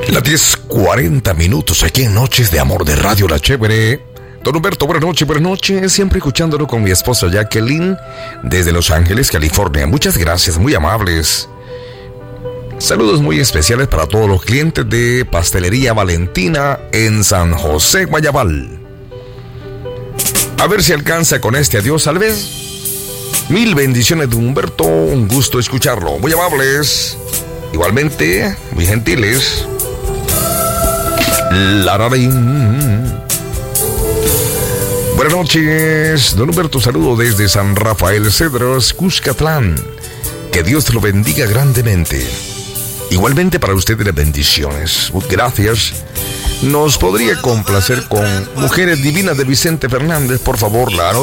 Las 10:40 aquí en Noches de Amor de Radio La Chévere. Don Humberto, buenas noches, siempre escuchándolo con mi esposa Jacqueline desde Los Ángeles, California. Muchas gracias, muy amables. Saludos muy especiales para todos los clientes de Pastelería Valentina en San José, Guayabal. A ver si alcanza con este adiós, tal vez. Mil bendiciones, don Humberto, un gusto escucharlo. Muy amables, igualmente, muy gentiles. Buenas noches, don Humberto, saludo desde San Rafael Cedros, Cuscatlán. Que Dios te lo bendiga grandemente. Igualmente para ustedes las bendiciones. Gracias. Nos podría complacer con Mujeres Divinas de Vicente Fernández, por favor, la